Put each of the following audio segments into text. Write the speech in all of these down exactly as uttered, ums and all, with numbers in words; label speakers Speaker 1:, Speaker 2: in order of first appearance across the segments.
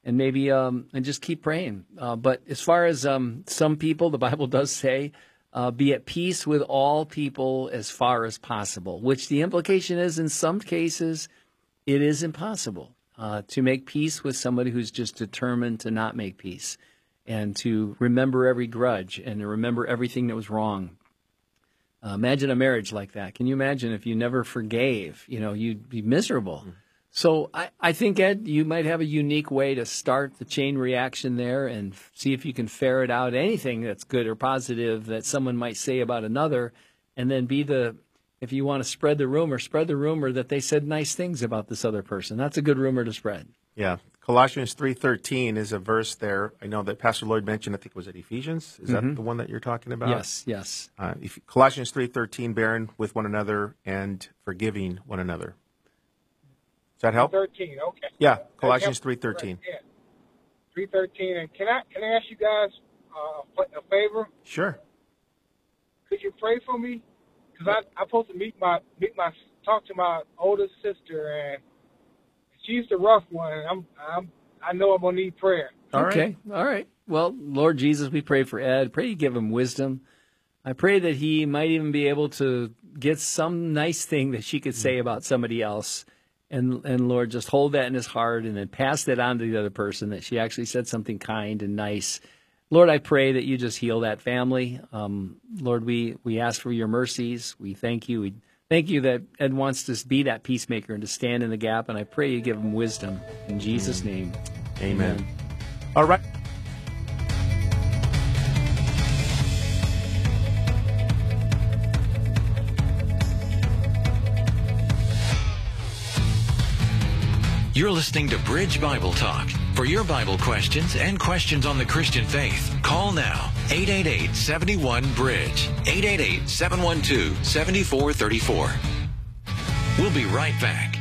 Speaker 1: and maybe um, and just keep praying. Uh, but as far as um, some people, the Bible does say, uh, be at peace with all people as far as possible, which the implication is in some cases it is impossible uh, to make peace with somebody who's just determined to not make peace and to remember every grudge and to remember everything that was wrong. Uh, imagine a marriage like that. Can you imagine if you never forgave? You know, you'd be miserable. Mm-hmm. So I, I think, Ed, you might have a unique way to start the chain reaction there and see if you can ferret out anything that's good or positive that someone might say about another, and then be the, if you want to spread the rumor, spread the rumor that they said nice things about this other person. That's a good rumor to spread.
Speaker 2: Yeah. Colossians three thirteen is a verse there. I know that Pastor Lloyd mentioned, I think, was it Ephesians? Is
Speaker 1: mm-hmm.
Speaker 2: that the one that you're talking about?
Speaker 1: Yes, yes.
Speaker 2: Uh, if, Colossians three thirteen, bearing with one another and forgiving one another. Does that help?
Speaker 3: thirteen, okay.
Speaker 2: Yeah, Colossians three thirteen.
Speaker 3: Right, yeah. three thirteen. And can I can I ask you guys uh, a favor?
Speaker 2: Sure.
Speaker 3: Could you pray for me? Because I I'm supposed to meet my meet my talk to my older sister, and she's the rough one. And I'm I'm I know I'm gonna need prayer.
Speaker 1: All okay, right. all right. Well, Lord Jesus, we pray for Ed. Pray you give him wisdom. I pray that he might even be able to get some nice thing that she could say about somebody else. And, and Lord, just hold that in his heart and then pass that on to the other person, that she actually said something kind and nice. Lord, I pray that you just heal that family. Um, Lord, we, we ask for your mercies. We thank you. We thank you that Ed wants to be that peacemaker and to stand in the gap. And I pray you give him wisdom. In Jesus' name,
Speaker 2: amen.
Speaker 1: Amen.
Speaker 2: All right.
Speaker 4: You're listening to Bridge Bible Talk. For your Bible questions and questions on the Christian faith, call now eight eight eight, seven one, bridge, eight eight eight, seven one two, seven four three four. We'll be right back.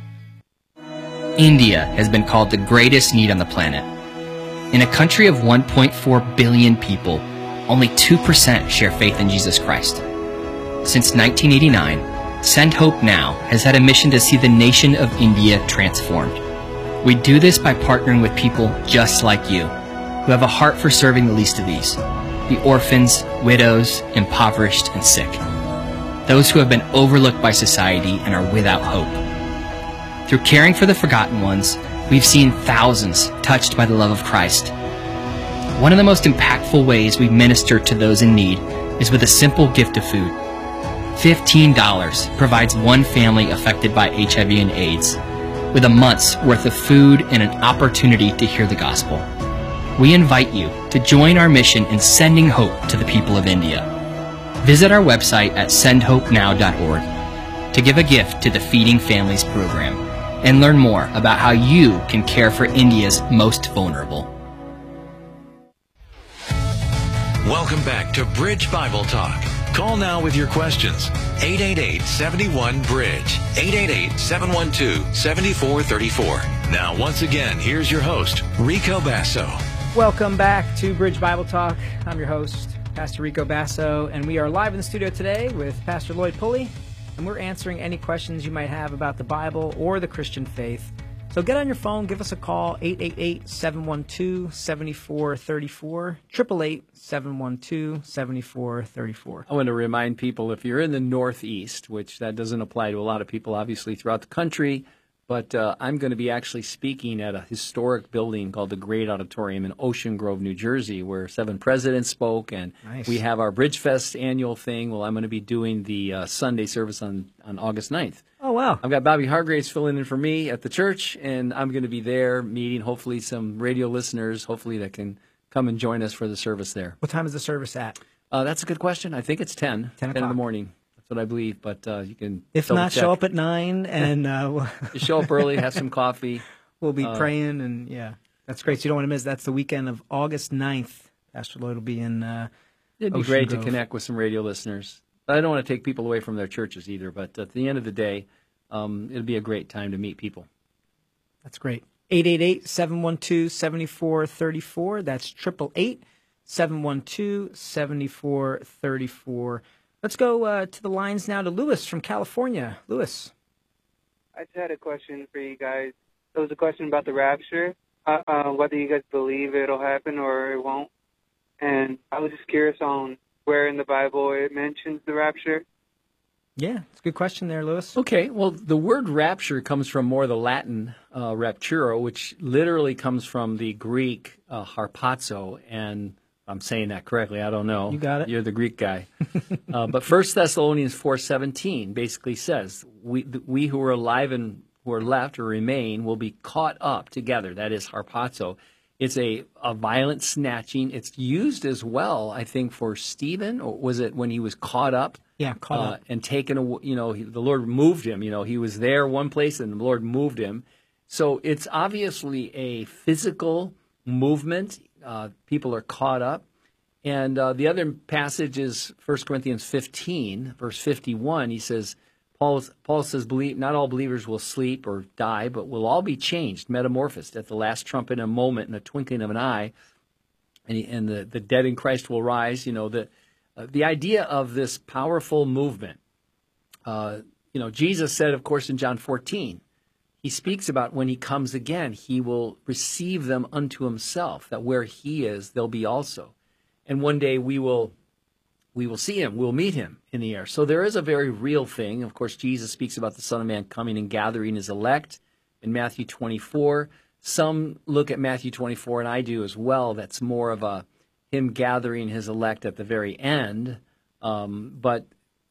Speaker 5: India has been called the greatest need on the planet. In a country of one point four billion people, only two percent share faith in Jesus Christ. Since nineteen eighty-nine, Send Hope Now has had a mission to see the nation of India transformed. We do this by partnering with people just like you, who have a heart for serving the least of these, the orphans, widows, impoverished, and sick, those who have been overlooked by society and are without hope. Through caring for the forgotten ones, we've seen thousands touched by the love of Christ. One of the most impactful ways we minister to those in need is with a simple gift of food. fifteen dollars provides one family affected by H I V and AIDS with a month's worth of food and an opportunity to hear the gospel. We invite you to join our mission in sending hope to the people of India. Visit our website at send hope now dot org to give a gift to the Feeding Families program and learn more about how you can care for India's most vulnerable.
Speaker 4: Welcome back to Bridge Bible Talk. Call now with your questions. eight eight eight, seven one, bridge, eight eight eight, seven one two, seven four three four. Now, once again, here's your host, Rico Basso.
Speaker 6: Welcome back to Bridge Bible Talk. I'm your host, Pastor Rico Basso, and we are live in the studio today with Pastor Lloyd Pulley, and we're answering any questions you might have about the Bible or the Christian faith. So get on your phone, give us a call, eight eight eight, seven one two, seven four three four, eight eight eight, seven one two, seven four three four.
Speaker 1: I want to remind people, if you're in the Northeast, which that doesn't apply to a lot of people, obviously, throughout the country, but uh, I'm going to be actually speaking at a historic building called the Great Auditorium in Ocean Grove, New Jersey, where seven presidents spoke, and
Speaker 6: nice.
Speaker 1: We have our Bridge Fest annual thing. Well, I'm going to be doing the uh, Sunday service on, on August ninth.
Speaker 6: Oh, wow.
Speaker 1: I've got Bobby Hargraves filling in for me at the church, and I'm going to be there meeting, hopefully, some radio listeners, hopefully, that can come and join us for the service there.
Speaker 6: What time is the service at?
Speaker 1: Uh, that's a good question. I think it's ten.
Speaker 6: ten o'clock.
Speaker 1: ten in the morning. That's what I believe, but uh, you can
Speaker 6: If not, check. Show up at nine, and uh, we'll
Speaker 1: just show up early, have some coffee.
Speaker 6: We'll be
Speaker 1: uh,
Speaker 6: praying, and yeah, that's great. So you don't want to miss. That's the weekend of August ninth. Pastor Lloyd will be in uh,
Speaker 1: It'd be
Speaker 6: Ocean
Speaker 1: great
Speaker 6: Grove.
Speaker 1: to connect with some radio listeners. I don't want to take people away from their churches either, but at the end of the day, um, it'll be a great time to meet people.
Speaker 6: That's great. eight eight eight, seven one two, seven four three four. That's eight eight eight, seven one two, seven four three four. Let's go uh, to the lines now to Lewis from California. Lewis.
Speaker 7: I just had a question for you guys. It was a question about the rapture. uh, uh, whether you guys believe it'll happen or it won't. And I was just curious on where in the Bible it mentions the rapture.
Speaker 6: Yeah, it's a good question there, Lewis.
Speaker 1: Okay, well, the word rapture comes from more the Latin uh, rapturo, which literally comes from the Greek uh, harpazo, and I'm saying that correctly, I don't know.
Speaker 6: You got it.
Speaker 1: You're the Greek guy. uh, but First Thessalonians four seventeen basically says, we, we who are alive and who are left or remain will be caught up together. That is harpazo. It's a, a violent snatching. It's used as well, I think, for Stephen, or was it when he was caught up?
Speaker 6: Yeah, caught
Speaker 1: uh,
Speaker 6: up.
Speaker 1: And taken, aw- you know, he, the Lord moved him. You know, he was there one place and the Lord moved him. So it's obviously a physical movement. Uh, people are caught up. And uh, the other passage is First Corinthians fifteen, verse fifty-one. He says, Paul, Paul says, believe, not all believers will sleep or die, but will all be changed, metamorphosed at the last trumpet in a moment, in the twinkling of an eye, and, he, and the, the dead in Christ will rise. You know, the, uh, the idea of this powerful movement, uh, you know, Jesus said, of course, in John fourteen, he speaks about when he comes again, he will receive them unto himself, that where he is, they'll be also. And one day we will we will see him, we'll meet him in the air. So there is a very real thing. Of course, Jesus speaks about the Son of Man coming and gathering his elect in Matthew twenty-four. Some look at Matthew twenty-four, and I do as well. That's more of a him gathering his elect at the very end. Um, but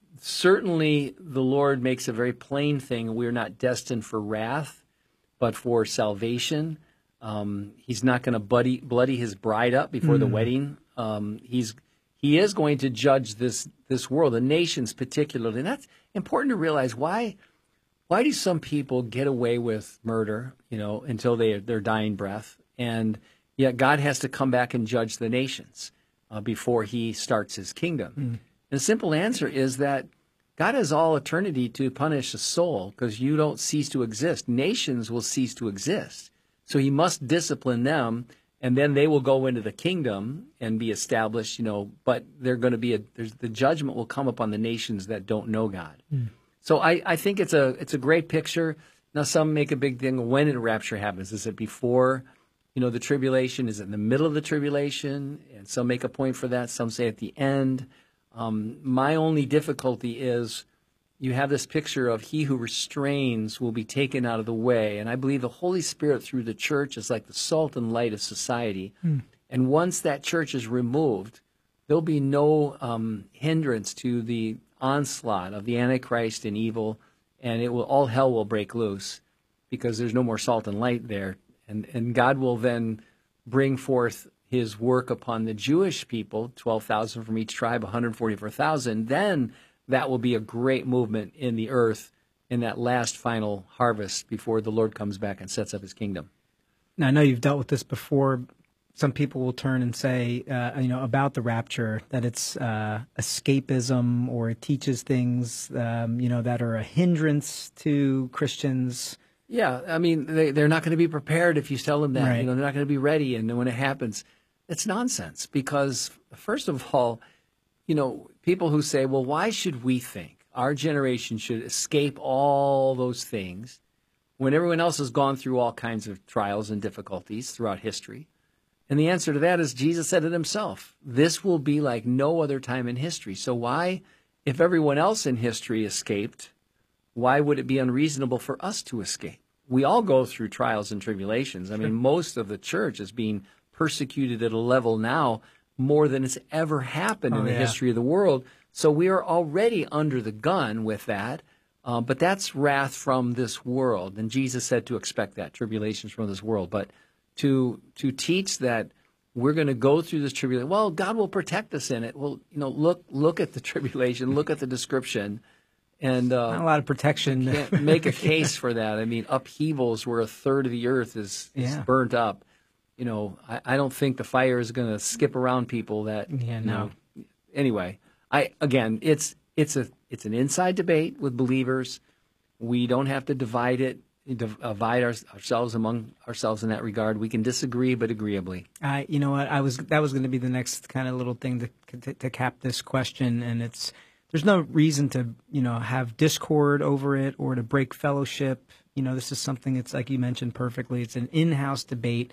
Speaker 1: certainly the Lord makes a very plain thing. We're not destined for wrath, but for salvation. Um, he's not going to bloody, bloody his bride up before mm. the wedding. Um, he's he is going to judge this this world, the nations particularly. And that's important to realize. Why why do some people get away with murder, you know, until they their dying breath, and yet God has to come back and judge the nations uh, before he starts his kingdom? Mm. And the simple answer is that God has all eternity to punish a soul because you don't cease to exist. Nations will cease to exist. So he must discipline them, and then they will go into the kingdom and be established, you know, but they're going to be a, there's, the judgment will come upon the nations that don't know God. Mm. So I, I think it's a it's a great picture. Now, some make a big thing when the rapture happens. Is it before, you know, the tribulation? Is it in the middle of the tribulation? And some make a point for that. Some say at the end. Um, my only difficulty is you have this picture of he who restrains will be taken out of the way. And I believe the Holy Spirit through the church is like the salt and light of society. Mm. And once that church is removed, there'll be no um, hindrance to the onslaught of the Antichrist and evil, and it will all hell will break loose because there's no more salt and light there. And, and God will then bring forth his work upon the Jewish people, twelve thousand from each tribe, one hundred forty-four thousand. Then that will be a great movement in the earth in that last final harvest before the Lord comes back and sets up his kingdom.
Speaker 6: Now, I know you've dealt with this before. Some people will turn and say, uh, you know, about the rapture that it's uh, escapism, or it teaches things, um, you know, that are a hindrance to Christians.
Speaker 1: Yeah, I mean, they, they're not going to be prepared if you tell them that.
Speaker 6: Right.
Speaker 1: You know, they're not going to be ready, and when it happens, it's nonsense. Because first of all, you know, people who say, well, why should we think our generation should escape all those things when everyone else has gone through all kinds of trials and difficulties throughout history? And the answer to that is Jesus said it himself. This will be like no other time in history. So why, if everyone else in history escaped, why would it be unreasonable for us to escape? We all go through trials and tribulations. I mean, most of the church is being persecuted at a level now more than it's ever happened oh, in the yeah. history of the world. So we are already under the gun with that. Uh, but that's wrath from this world. And Jesus said to expect that, tribulations from this world. But to to teach that we're going to go through this tribulation, well, God will protect us in it. Well, you know, look look at the tribulation, look at the description. And uh,
Speaker 6: not a lot of protection.
Speaker 1: Can't make a case for that. I mean, upheavals where a third of the earth is, is yeah. burnt up. You know, I, I don't think the fire is going to skip around people. That
Speaker 6: yeah, no.
Speaker 1: You know, anyway, I again, it's it's a it's an inside debate with believers. We don't have to divide it, divide our, ourselves among ourselves in that regard. We can disagree, but agreeably.
Speaker 6: I, you know what, I was that was going to be the next kind of little thing to, to to cap this question, and it's. There's no reason to, you know, have discord over it or to break fellowship. You know, this is something, it's like you mentioned perfectly, it's an in-house debate.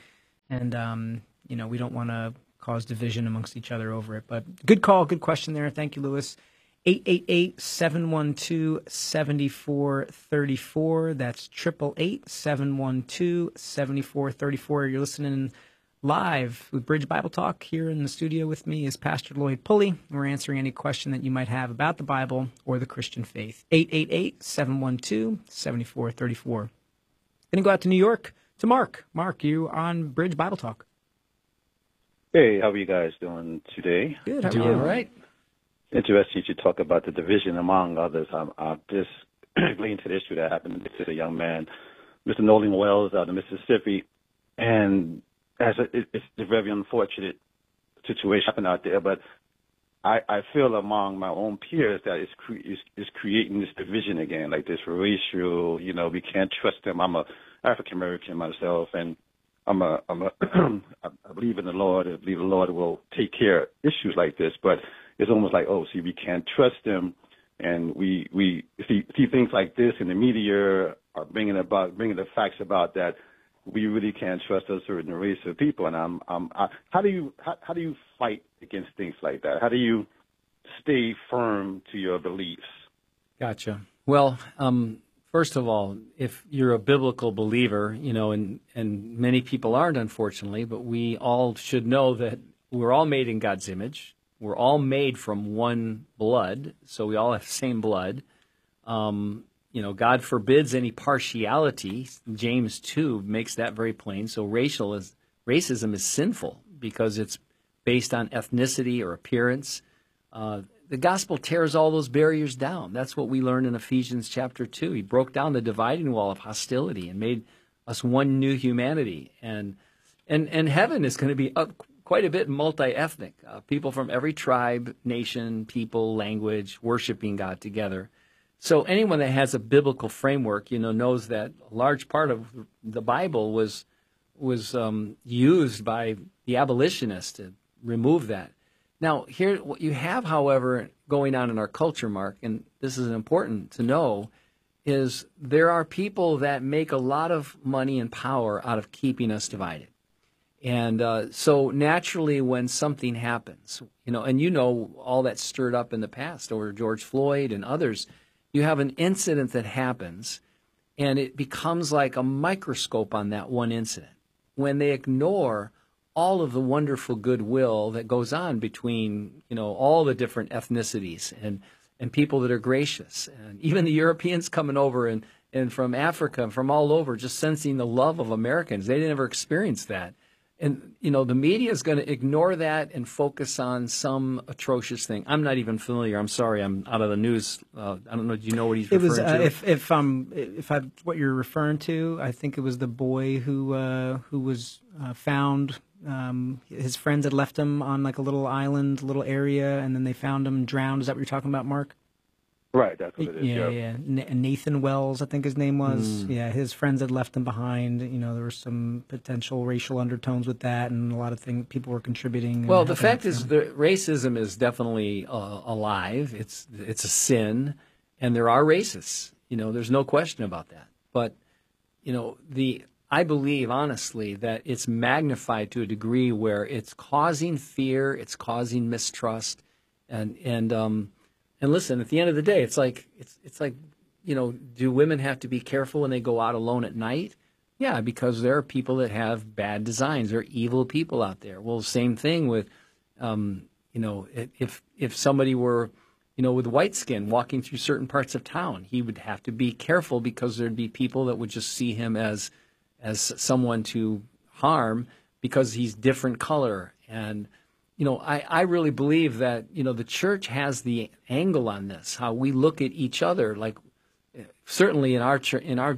Speaker 6: and um, you know we don't want to cause division amongst each other over it. But good call, good question there. Thank you, Lewis. eight eight eight, seven one two, seven four three four. That's eight eight eight, seven one two, seven four three four. You're listening live with Bridge Bible Talk. Here in the studio with me is Pastor Lloyd Pulley. We're answering any question that you might have about the Bible or the Christian faith. eight eight eight, seven one two, seven four three four. Going to go out to New York to Mark. Mark, you on Bridge Bible Talk.
Speaker 8: Hey, how are you guys doing today?
Speaker 6: Good, how are
Speaker 1: Doing
Speaker 6: you?
Speaker 1: all right.
Speaker 8: Interesting to talk about the division among others. I'm, I'm just relating to the issue that happened to a young man, Mister Nolan Wells out of Mississippi, and as a, it, it's a very unfortunate situation happened out there. But I, I feel among my own peers that it's, cre- it's, it's creating this division again, like this racial. You know, we can't trust them. I'm a African American myself, and I'm a, I'm a I believe in the Lord. I believe the Lord will take care of issues like this, but it's almost like, oh, see, we can't trust them, and we we see see things like this in the media are bringing about bringing the facts about that we really can't trust a certain race of people. And I'm, I'm I, how do you how, how do you fight against things like that? How do you stay firm to your beliefs?
Speaker 1: Gotcha. Well, um, first of all, if you're a biblical believer, you know, and and many people aren't, unfortunately, but we all should know that we're all made in God's image. We're all made from one blood, so we all have the same blood. Um, you know, God forbids any partiality. James two makes that very plain. So racial is, racism is sinful because it's based on ethnicity or appearance. Uh, the gospel tears all those barriers down. That's what we learn in Ephesians chapter two. He broke down the dividing wall of hostility and made us one new humanity. And and and heaven is going to be up quite a bit multi-ethnic, uh, people from every tribe, nation, people, language, worshiping God together. So anyone that has a biblical framework, you know, knows that a large part of the Bible was was um, used by the abolitionists to remove that. Now, here, what you have, however, going on in our culture, Mark, and this is important to know, is there are people that make a lot of money and power out of keeping us divided. And uh, so naturally when something happens, you know, and you know all that stirred up in the past over George Floyd and others, you have an incident that happens and it becomes like a microscope on that one incident when they ignore all of the wonderful goodwill that goes on between, you know, all the different ethnicities and, and people that are gracious. And even the Europeans coming over and, and from Africa and from all over just sensing the love of Americans. They never experienced that. And, you know, the media is going to ignore that and focus on some atrocious thing. I'm not even familiar. I'm sorry. I'm out of the news. Uh, I don't know. Do you know what he's
Speaker 6: It
Speaker 1: referring
Speaker 6: was uh,
Speaker 1: to?
Speaker 6: if if um if I what you're referring to, I think it was the boy who uh, who was uh, found. Um, his friends had left him on like a little island, little area, and then they found him drowned. Is that what you're talking about, Mark?
Speaker 8: Right, that's what it is.
Speaker 6: Yeah,
Speaker 8: yeah.
Speaker 6: yeah. Nathan Wells, I think his name was.
Speaker 1: Mm.
Speaker 6: Yeah, his friends had left him behind. You know, there were some potential racial undertones with that, and a lot of things people were contributing.
Speaker 1: Well, the fact is, the racism is definitely uh, alive. It's it's a sin, and there are racists. You know, there's no question about that. But you know, the I believe honestly that it's magnified to a degree where it's causing fear, it's causing mistrust, and and um. And listen, at the end of the day, it's like it's it's like, you know, do women have to be careful when they go out alone at night? Yeah, because there are people that have bad designs. There are evil people out there. Well, same thing with, um, you know, if if somebody were, you know, with white skin walking through certain parts of town, he would have to be careful because there'd be people that would just see him as as someone to harm because he's different color. And you know, I, I really believe that, you know, the church has the angle on this, how we look at each other. Like, certainly in our ch- in our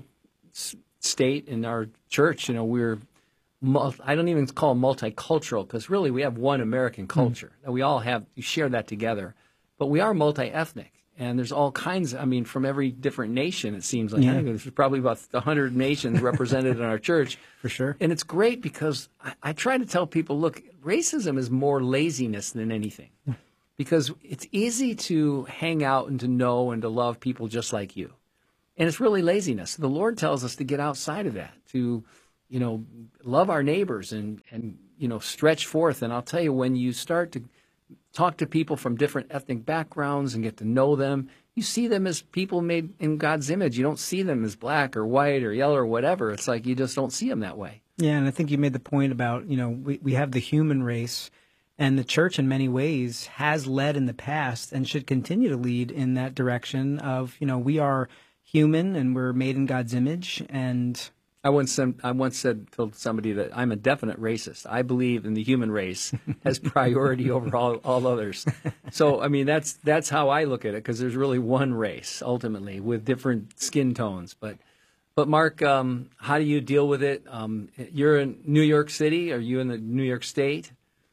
Speaker 1: state, in our church, you know, we're, multi- I don't even call it multicultural, because really we have one American culture. Mm. We all have, you share that together. But we are multi-ethnic. And there's all kinds, I mean, from every different nation, it seems like. Yeah. I think there's probably about one hundred nations represented in our church.
Speaker 6: For sure.
Speaker 1: And it's great because I, I try to tell people, look, racism is more laziness than anything. Because it's easy to hang out and to know and to love people just like you. And it's really laziness. The Lord tells us to get outside of that, to, you know, love our neighbors and, and, you know, stretch forth. And I'll tell you, when you start to talk to people from different ethnic backgrounds and get to know them, you see them as people made in God's image. You don't see them as black or white or yellow or whatever. It's like you just don't see them that way.
Speaker 6: Yeah, and I think you made the point about, you know, we, we have the human race, and the church in many ways has led in the past and should continue to lead in that direction of, you know, we are human and we're made in God's image. And
Speaker 1: I once said, I once said to somebody that I'm a definite racist. I believe in the human race as priority over all, all others. So, I mean, that's that's how I look at it, because there's really one race, ultimately, with different skin tones. But, but Mark, um, how do you deal with it? Um, you're in New York City. Are you in the New York State?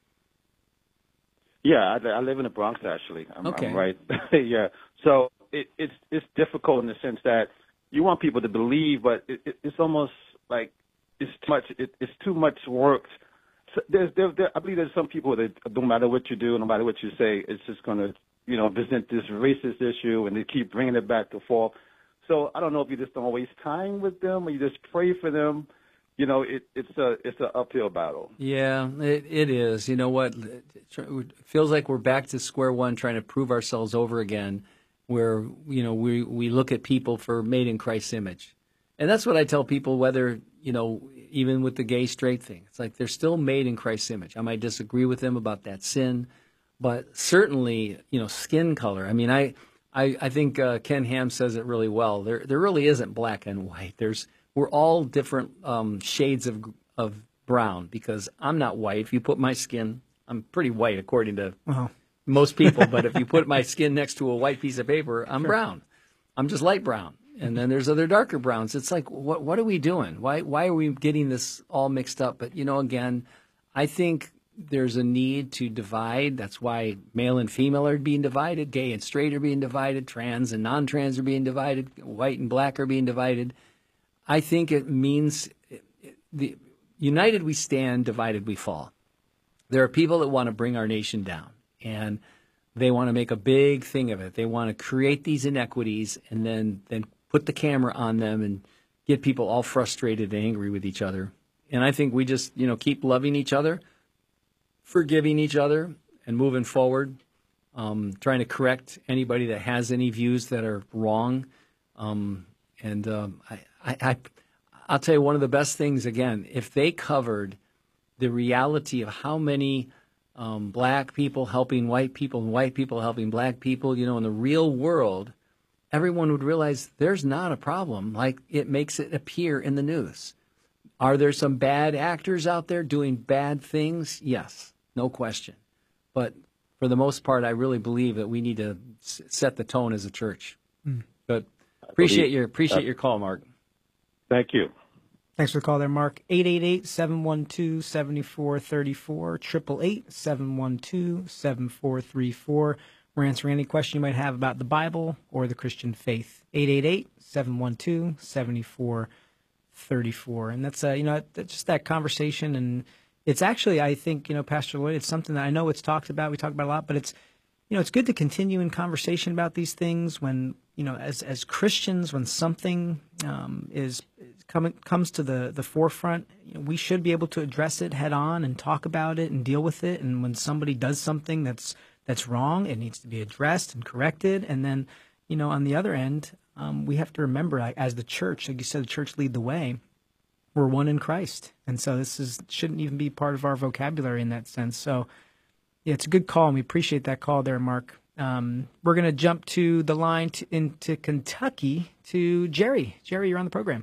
Speaker 8: Yeah, I, I live in the Bronx, actually. I'm,
Speaker 1: Okay.
Speaker 8: I'm right. Yeah. So it, it's it's difficult in the sense that you want people to believe, but it, it, it's almost like it's too much. It, it's too much work. So there's, there, there, I believe there's some people that no matter what you do, no matter what you say, it's just going to, you know, present this racist issue, and they keep bringing it back to fall. So I don't know if you just don't waste time with them, or you just pray for them. You know, it, it's a it's an uphill battle.
Speaker 1: Yeah, it, it is. You know what? It feels like we're back to square one, trying to prove ourselves over again, where, you know, we, we look at people for made in Christ's image. And that's what I tell people, whether, you know, even with the gay, straight thing. It's like they're still made in Christ's image. I might disagree with them about that sin, but certainly, you know, skin color. I mean, I I, I think uh, Ken Ham says it really well. There there really isn't black and white. There's We're all different um, shades of of brown, because I'm not white. If you put my skin, I'm pretty white according to
Speaker 6: Wow.
Speaker 1: most people, but if you put my skin next to a white piece of paper, I'm brown. I'm just light brown. And then there's other darker browns. It's like, what what are we doing? Why why are we getting this all mixed up? But, you know, again, I think there's a need to divide. That's why male and female are being divided, gay and straight are being divided, trans and non-trans are being divided, white and black are being divided. I think it means the united we stand, divided we fall. There are people that want to bring our nation down, and they want to make a big thing of it. They want to create these inequities and then then put the camera on them and get people all frustrated and angry with each other. And I think we just, you know, keep loving each other, forgiving each other, and moving forward, um, trying to correct anybody that has any views that are wrong. Um, and um, I, I, I, I'll tell you one of the best things, again, if they covered the reality of how many um, black people helping white people and white people helping black people, you know, in the real world, everyone would realize there's not a problem like it makes it appear in the news. Are there some bad actors out there doing bad things? Yes, no question. But for the most part, I really believe that we need to s- set the tone as a church. Mm. But appreciate your appreciate your call, Mark.
Speaker 8: Thank you.
Speaker 6: Thanks for the call there, Mark. eight eight eight, seven one two, seven four three four, eight eight eight, seven one two, seven four three four. We're answering any question you might have about the Bible or the Christian faith. eight eight eight, seven one two, seven four three four. And that's, uh, you know, that's just that conversation. And it's actually, I think, you know, Pastor Lloyd, it's something that I know it's talked about. We talk about a lot, but it's, you know, it's good to continue in conversation about these things when, you know, as as Christians, when something um, is coming comes to the, the forefront, you know, we should be able to address it head on and talk about it and deal with it. And when somebody does something that's that's wrong, it needs to be addressed and corrected. And then, you know, on the other end, um, we have to remember, like, as the church, like you said, the church lead the way. We're one in Christ, and so this is shouldn't even be part of our vocabulary in that sense. So, yeah, it's a good call, and we appreciate that call there, Mark. Um, we're going to jump to the line to, into Kentucky to Jerry. Jerry, you're on the program.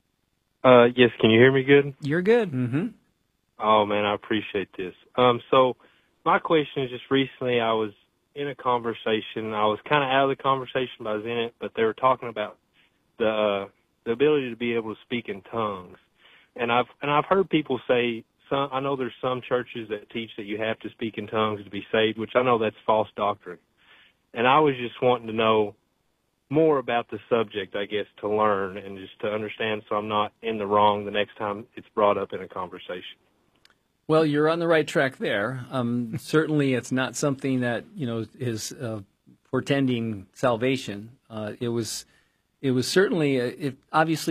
Speaker 9: Uh, yes, can you hear me good?
Speaker 6: You're good.
Speaker 1: Mm-hmm.
Speaker 9: Oh, man, I appreciate this. Um, so my question is, just recently I was in a conversation. I was kind of out of the conversation, but I was in it, but they were talking about the uh, the ability to be able to speak in tongues. And I've and I've heard people say, some, I know there's some churches that teach that you have to speak in tongues to be saved, which I know that's false doctrine. And I was just wanting to know more about the subject, I guess, to learn and just to understand so I'm not in the wrong the next time it's brought up in a conversation.
Speaker 1: Well, you're on the right track there. Um, certainly it's not something that, you know, is uh, portending salvation. Uh, it was it was certainly, a, it, obviously,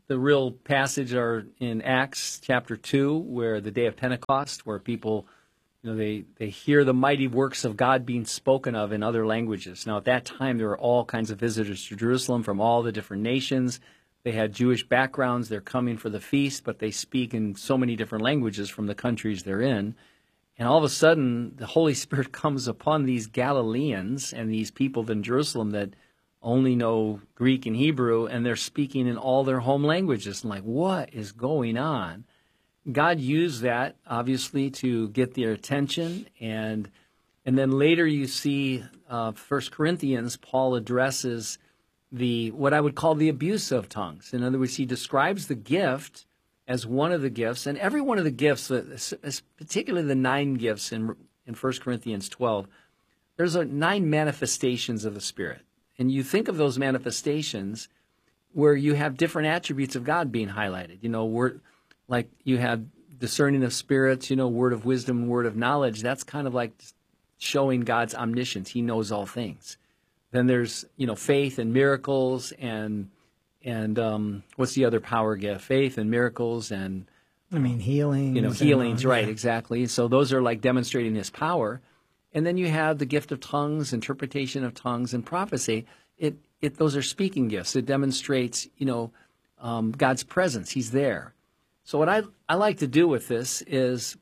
Speaker 1: the real passage are in Acts chapter two, where the day of Pentecost, where people, you know, they, they hear the mighty works of God being spoken of in other languages. Now, at that time, there were all kinds of visitors to Jerusalem from all the different nations. They had Jewish backgrounds. They're coming for the feast, but they speak in so many different languages from the countries they're in. And all of a sudden, the Holy Spirit comes upon these Galileans and these people in Jerusalem that only know Greek and Hebrew, and they're speaking in all their home languages. And like, what is going on? God used that, obviously, to get their attention. And and then later you see uh, First Corinthians, Paul addresses the what I would call the abuse of tongues. In other words, he describes the gift as one of the gifts. And every one of the gifts, particularly the nine gifts in, in First Corinthians twelve, there's a nine manifestations of the Spirit. And you think of those manifestations where you have different attributes of God being highlighted. You know, word, like you have discerning of spirits, you know, word of wisdom, word of knowledge. That's kind of like showing God's omniscience. He knows all things. Then there's, you know, faith and miracles and, and um, what's the other power gift? Faith and miracles and...
Speaker 6: I mean, healings.
Speaker 1: You know,
Speaker 6: and,
Speaker 1: healings,
Speaker 6: uh,
Speaker 1: right,
Speaker 6: yeah.
Speaker 1: exactly. So those are like demonstrating his power. And then you have the gift of tongues, interpretation of tongues, and prophecy. It, it, those are speaking gifts. It demonstrates, you know, um, God's presence. He's there. So what I, I like to do with this is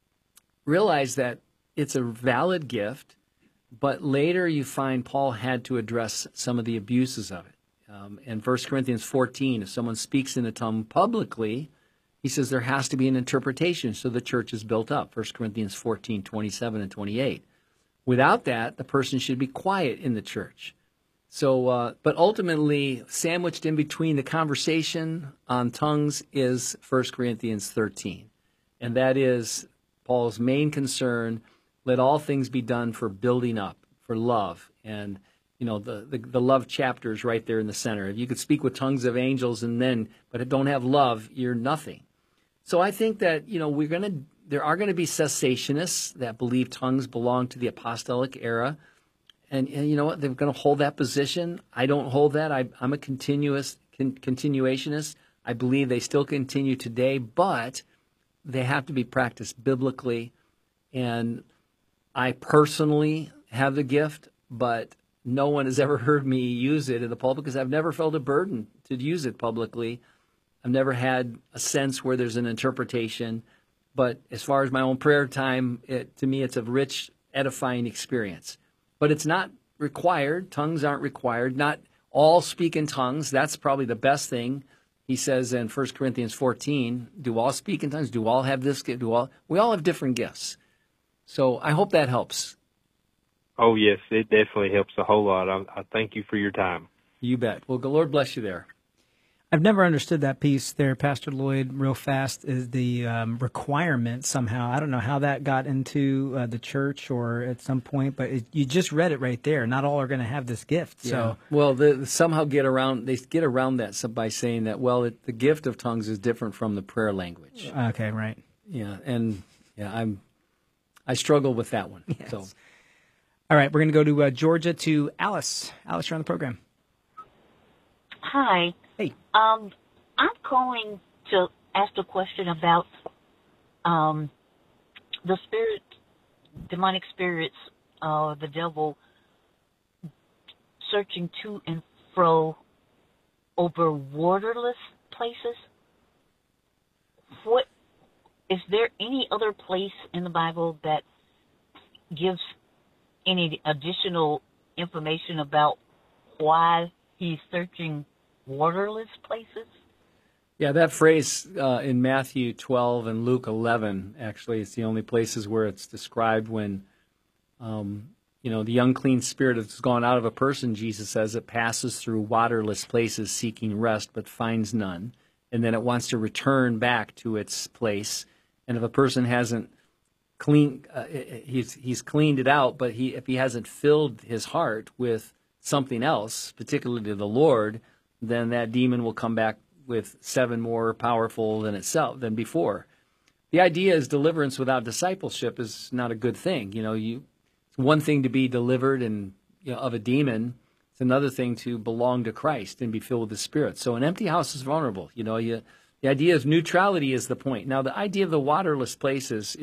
Speaker 1: realize that it's a valid gift, but later you find Paul had to address some of the abuses of it. Um, in First Corinthians fourteen, if someone speaks in a tongue publicly, he says there has to be an interpretation so the church is built up. First Corinthians fourteen, twenty-seven and twenty-eight. Without that, the person should be quiet in the church. So, uh, but ultimately, sandwiched in between the conversation on tongues is First Corinthians thirteen. And that is Paul's main concern. Let all things be done for building up, for love. And, you know, the, the, the love chapter is right there in the center. If you could speak with tongues of angels and then, but don't have love, you're nothing. So I think that, you know, we're going to, there are going to be cessationists that believe tongues belong to the apostolic era. And, and you know what? They're going to hold that position. I don't hold that. I, I'm a continuous con, continuationist. I believe they still continue today, but they have to be practiced biblically. And I personally have the gift, but no one has ever heard me use it in the pulpit because I've never felt a burden to use it publicly. I've never had a sense where there's an interpretation. But as far as my own prayer time, it, to me, it's a rich, edifying experience. But it's not required. Tongues aren't required. Not all speak in tongues. That's probably the best thing. He says in First Corinthians fourteen, do all speak in tongues? Do all have this gift? Do all? We all have different gifts. So I hope that helps.
Speaker 9: Oh, yes, it definitely helps a whole lot. I, I thank you for your time.
Speaker 1: You bet. Well, the Lord bless you there.
Speaker 6: I've never understood that piece there, Pastor Lloyd, real fast, is the um, requirement somehow. I don't know how that got into uh, the church or at some point, but it, you just read it right there. Not all are going to have this gift. So,
Speaker 1: yeah. Well, the, somehow get around, they get around that by saying that, well, it, the gift of tongues is different from the prayer language.
Speaker 6: Okay, right.
Speaker 1: Yeah, and yeah, I'm, I struggle with that one.
Speaker 6: Yes.
Speaker 1: So.
Speaker 6: All right, we're going to go to uh, Georgia to Alice. Alice, you're on the program.
Speaker 10: Hi.
Speaker 6: Hey.
Speaker 10: Um, I'm calling to ask a question about um, the spirit, demonic spirits, uh, the devil searching to and fro over waterless places. What is there any other place in the Bible that gives any additional information about why he's searching waterless places?
Speaker 1: Yeah, that phrase uh, in Matthew twelve and Luke eleven, actually, it's the only places where it's described when, um, you know, the unclean spirit has gone out of a person, Jesus says, it passes through waterless places seeking rest but finds none. And then it wants to return back to its place. And if a person hasn't clean, uh, he's he's cleaned it out, but he if he hasn't filled his heart with something else, particularly the Lord, then that demon will come back with seven more powerful than itself than before. The idea is deliverance without discipleship is not a good thing. You know, you it's one thing to be delivered and you know, of a demon, It's another thing to belong to Christ and be filled with the Spirit. So an empty house is vulnerable. You know, you, the idea of neutrality is the point. Now, the idea of the waterless place is,